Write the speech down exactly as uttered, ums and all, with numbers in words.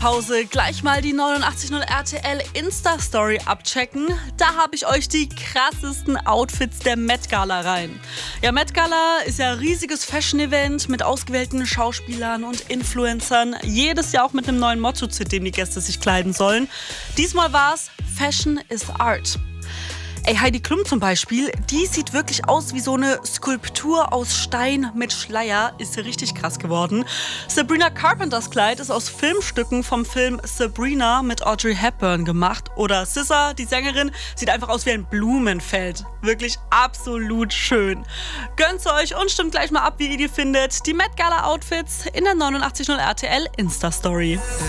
Werbepause gleich mal die neunundachtzig Komma null R T L Insta-Story abchecken. Da habe ich euch die krassesten Outfits der Met Gala rein. Ja, Met Gala ist ja ein riesiges Fashion-Event mit ausgewählten Schauspielern und Influencern. Jedes Jahr auch mit einem neuen Motto, zu dem die Gäste sich kleiden sollen. Diesmal war es Fashion is Art. Ey, Heidi Klum zum Beispiel, die sieht wirklich aus wie so eine Skulptur aus Stein mit Schleier. Ist ja richtig krass geworden. Sabrina Carpenters Kleid ist aus Filmstücken vom Film Sabrina mit Audrey Hepburn gemacht. Oder S Z A, die Sängerin, sieht einfach aus wie ein Blumenfeld. Wirklich absolut schön. Gönnt's euch und stimmt gleich mal ab, wie ihr die findet. Die Met Gala Outfits in der neunundachtzig Komma null R T L Insta-Story.